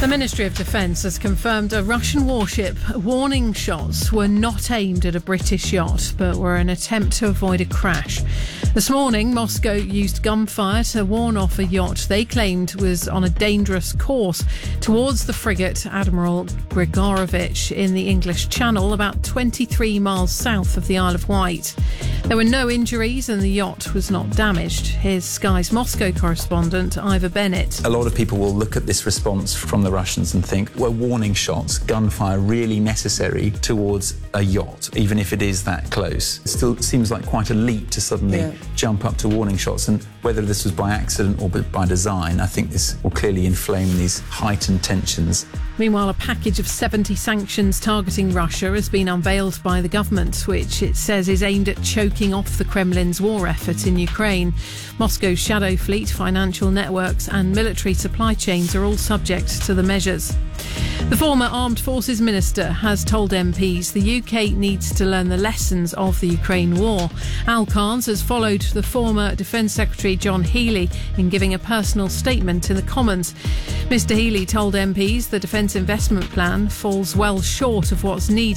The Ministry of Defence has confirmed a Russian warship warning shots were not aimed at a British yacht, but were an attempt to avoid a crash. This morning, Moscow used gunfire to warn off a yacht they claimed was on a dangerous course towards the frigate Admiral Grigorovich in the English Channel, about 23 miles south of the Isle of Wight. There were no injuries and the yacht was not damaged. Here's Sky's Moscow correspondent, Ivor Bennett. A lot of people will look at this response from the Russians and think, were warning shots, gunfire really necessary towards a yacht, even if it is that close? It still seems like quite a leap to suddenly jump up to warning shots, and whether this was by accident or by design, I think this will clearly inflame these heightened tensions. Meanwhile, a package of 70 sanctions targeting Russia has been unveiled by the government, which it says is aimed at choking off the Kremlin's war effort in Ukraine. Moscow's shadow fleet, financial networks and military supply chains are all subject to the measures. The former Armed Forces Minister has told MPs the UK needs to learn the lessons of the Ukraine war. Al Carnes has followed the former Defence Secretary John Healey in giving a personal statement in the Commons. Mr Healey told MPs the Defence Investment Plan falls well short of what's needed